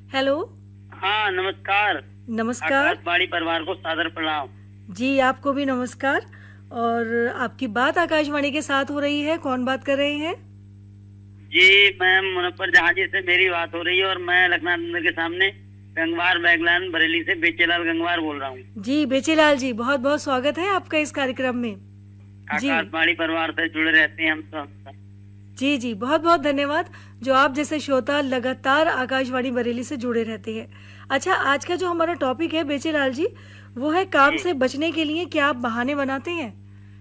Hello. हाँ नमस्कार। नमस्कार। आकाशवाणी परिवार को सादर प्रणाम। जी आपको भी नमस्कार। और आपकी बात आकाशवाणी के साथ हो रही है, कौन बात कर रहे हैं? जी मैं मुनव्वर जहांजी से मेरी बात हो रही है और मैं लखनऊ मंदिर के सामने गंगवार बैगलान बरेली से बेचेलाल गंगवार बोल रहा हूँ। जी बेचेलाल जी, बहुत बहुत स्वागत है आपका इस कार्यक्रम में। जी आकाशवाणी परिवार से जुड़े रहते हैं हम सब। जी जी, बहुत बहुत धन्यवाद जो आप जैसे श्रोता लगातार आकाशवाणी बरेली से जुड़े रहते हैं। अच्छा, आज का जो हमारा टॉपिक है बेचेलाल जी, वो है काम से बचने के लिए क्या आप बहाने बनाते हैं?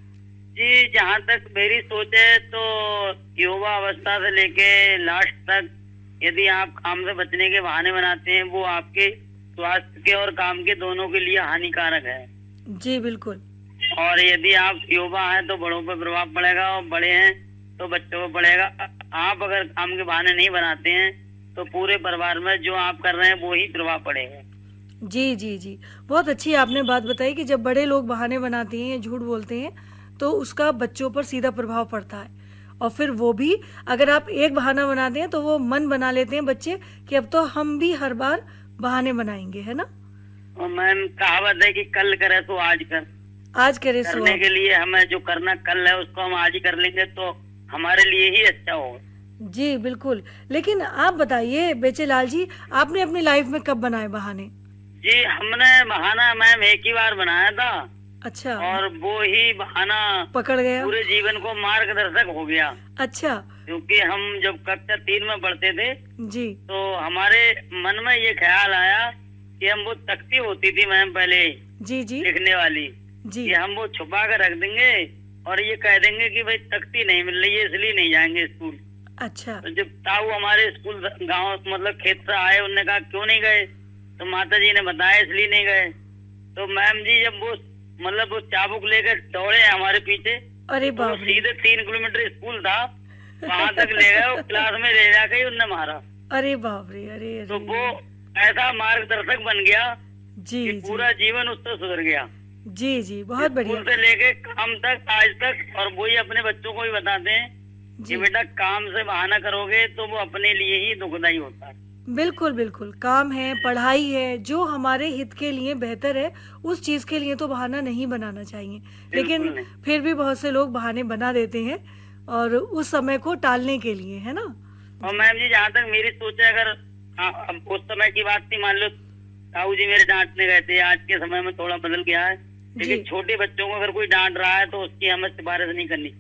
जी जहाँ तक मेरी सोच है तो युवा अवस्था से लेके लास्ट तक यदि आप काम से बचने के बहाने बनाते हैं वो आपके स्वास्थ्य के और काम के दोनों के लिए हानिकारक है। जी बिल्कुल। और यदि आप युवा हैं तो बड़ों पर प्रभाव पड़ेगा और बड़े हैं तो बच्चों पर पड़ेगा। आप अगर काम के बहाने नहीं बनाते हैं तो पूरे परिवार में जो आप कर रहे हैं वो ही प्रभाव पड़ेगा। जी जी जी, बहुत अच्छी आपने बात बताई कि जब बड़े लोग बहाने बनाते हैं या झूठ बोलते हैं तो उसका बच्चों पर सीधा प्रभाव पड़ता है। और फिर वो भी अगर आप एक बहाना बनाते हैं तो वो मन बना लेते हैं बच्चे कि अब तो हम भी हर बार बहाने बनाएंगे, है ना? और मैम कहावत है कि कल करे तो आज कर। आज करे सो करने के लिए हमें जो करना कल है उसको हम आज ही कर लेंगे तो हमारे लिए ही अच्छा होगा। जी बिल्कुल। लेकिन आप बताइए बेचेलाल जी, आपने अपनी लाइफ में कब बनाए बहाने? जी हमने बहाना मैम एक ही बार बनाया था। अच्छा। और वो ही बहाना पकड़ गया? पूरे जीवन को मार्गदर्शक हो गया। अच्छा। क्योंकि हम जब कक्षा 3 में पढ़ते थे जी। तो हमारे मन में ये ख्याल आया कि हम वो तख्ती होती थी मैम पहले जी जी लिखने वाली जी कि हम वो छुपा कर रख देंगे और ये कह देंगे कि भाई तख्ती नहीं मिल रही है इसलिए नहीं जाएंगे स्कूल। अच्छा। तो जब ताऊ हमारे स्कूल गांव मतलब खेत से आए, उन्होंने कहा क्यों नहीं गए, तो माता जी ने बताया इसलिए नहीं गए। तो मैम जी जब वो मतलब वो चाबुक लेकर दौड़े हमारे पीछे, अरे तो बाप रे। सीधे 3 किलोमीटर स्कूल था वहां तक ले गए, वो क्लास में ले जाके उनने मारा। अरे बाप रे। अरे तो अरे। वो ऐसा मार्गदर्शक बन गया जी कि जी पूरा जीवन उससे सुधर गया। जी जी, बहुत बढ़िया। स्कूल से लेके काम तक आज तक। और वही अपने बच्चों को भी बताते हैं कि जी बेटा काम से बहाना करोगे तो वो अपने लिए ही दुखदायी होता है। बिल्कुल बिल्कुल। काम है, पढ़ाई है, जो हमारे हित के लिए बेहतर है उस चीज के लिए तो बहाना नहीं बनाना चाहिए। लेकिन नहीं। फिर भी बहुत से लोग बहाने बना देते हैं और उस समय को टालने के लिए, है ना? और मैम जी जहाँ तक मेरी सोच है, अगर अब उस समय की बात थी, मान लो ताऊ जी मेरे डांटने गए थे, आज के समय में थोड़ा बदल गया है, लेकिन जी छोटे बच्चों को अगर कोई डांट रहा है तो उसकी हमें सिफारिश नहीं करनी।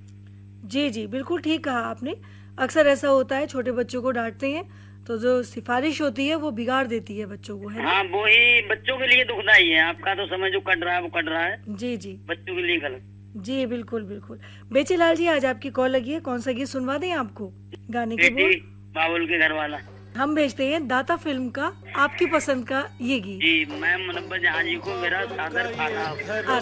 जी जी, बिल्कुल ठीक कहा आपने। अक्सर ऐसा होता है, छोटे बच्चों को डांटते हैं तो जो सिफारिश होती है वो बिगाड़ देती है बच्चों को, है ना? हाँ वो ही बच्चों के लिए दुखदायी है। आपका तो समय जो कट रहा है वो कट रहा है, जी जी बच्चों के लिए गलत। जी बिल्कुल बिल्कुल। बेचेलाल जी, आज आपकी कॉल लगी है, कौन सा गीत सुनवा दें आपको? गाने के बेटी बोल बाबुल के घर वाला। हम भेजते हैं दाता फिल्म का आपकी पसंद का ये गीत। जी मैम मुनव्वर जहां जी को मेरा सादर आदाब।